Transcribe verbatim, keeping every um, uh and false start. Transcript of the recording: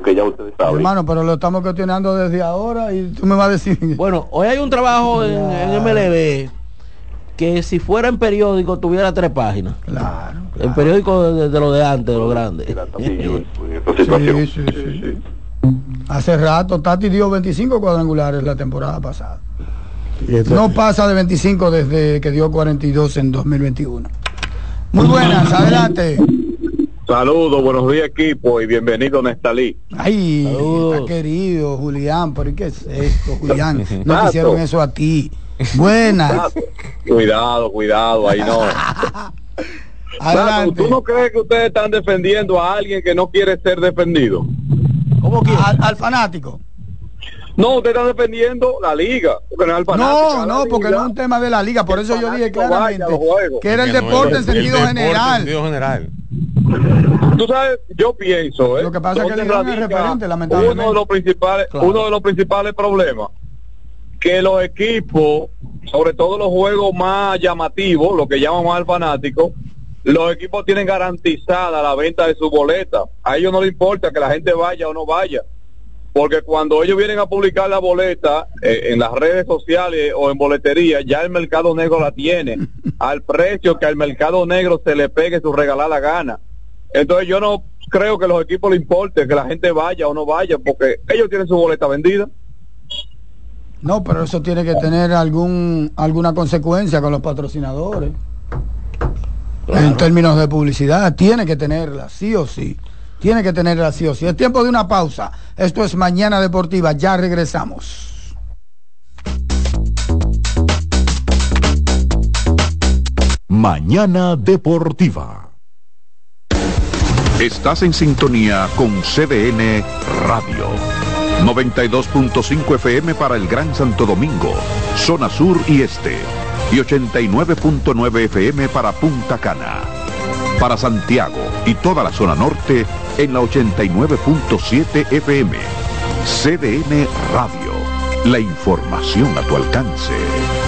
que ya ustedes saben. Hermano, pero lo estamos cuestionando desde ahora y tú me vas a decir. Bueno, hoy hay un trabajo en, en M L B que si fuera en periódico tuviera tres páginas. Claro. El claro. periódico de, de lo de antes, de lo grande. En esta situación. Sí, sí, sí, sí. Hace rato, Tati dio veinticinco cuadrangulares la temporada pasada. No pasa de veinticinco desde que dio cuarenta y dos en dos mil veintiuno. Muy buenas, adelante. Saludos, buenos días equipo y bienvenido Nestalí. Ay, Saludos. está querido Julián, ¿pero qué es esto, Julián? No Tato. quisieron eso a ti. Buenas. Cuidado, cuidado, ahí no. Adelante. ¿Tú no crees que ustedes están defendiendo a alguien que no quiere ser defendido? ¿Cómo que? Al, al fanático. No, ustedes están defendiendo la liga. Porque no, es el fanático, No, la no, liga. porque no es un tema de la liga, por Que eso el yo dije fanático vaya claramente a los juegos. que era el Que no deporte es- en sentido el deporte general. en sentido general. Tú sabes, yo pienso, ¿eh? Lo que pasa es que ¿dónde el León es radica referente, lamentablemente? Uno de los principales, Claro. uno de los principales problemas, que los equipos, sobre todo los juegos más llamativos, lo que llaman más al fanático, los equipos tienen garantizada la venta de su boleta. A ellos no les importa que la gente vaya o no vaya, porque cuando ellos vienen a publicar la boleta eh, en las redes sociales o en boletería, ya el mercado negro la tiene al precio que al mercado negro se le pegue su regalada gana. Entonces yo no creo que a los equipos les importe que la gente vaya o no vaya, porque ellos tienen su boleta vendida. No, pero eso tiene que tener algún alguna consecuencia con los patrocinadores. Claro. En términos de publicidad, tiene que tenerla, sí o sí. Tiene que tenerla, sí o sí. Es tiempo de una pausa. Esto es Mañana Deportiva. Ya regresamos. Mañana Deportiva. Estás en sintonía con C D N Radio. noventa y dos punto cinco F M para el Gran Santo Domingo, zona sur y este. Y ochenta y nueve punto nueve F M para Punta Cana. Para Santiago y toda la zona norte en la ochenta y nueve punto siete F M. C D N Radio. La información a tu alcance.